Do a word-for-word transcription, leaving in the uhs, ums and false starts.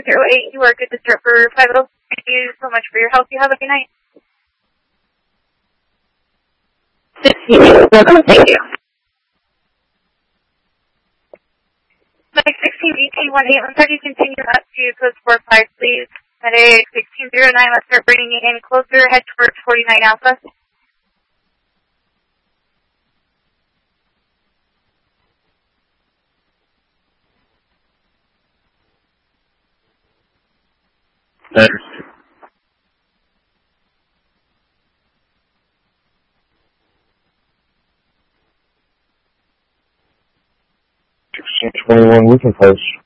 zero eight, you are good to start for five oh. Thank you so much for your help. You have a good night. Thank you. Medic sixteen eighteen one eight, let's start you continue up to code four five, please. Medic sixteen zero nine, let's start bringing you in closer, head towards forty-nine Alpha. Better. sixteen twenty-one, we can post.